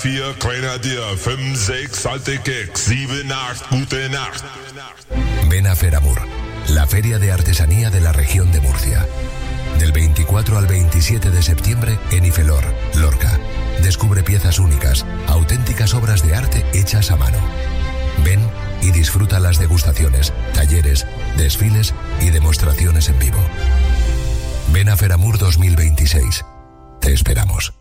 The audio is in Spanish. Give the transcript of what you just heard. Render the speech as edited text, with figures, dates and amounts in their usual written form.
4 Grenadier, 5, 6 alte Keks, 7, 8, gute Nacht. Ven a Feramur, la feria de artesanía de la región de Murcia. Del 24 al 27 de septiembre en Ifelor, Lorca. Descubre piezas únicas, auténticas obras de arte hechas a mano. Ven y disfruta las degustaciones, talleres, desfiles y demostraciones en vivo. Ven a Feramur 2026. Te esperamos.